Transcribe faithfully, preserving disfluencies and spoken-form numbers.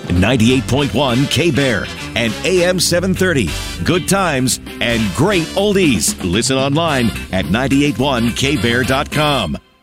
ninety-eight point one K-Bear, and A M seven thirty. Good times and great oldies. Listen online at nine eight one K bear dot com.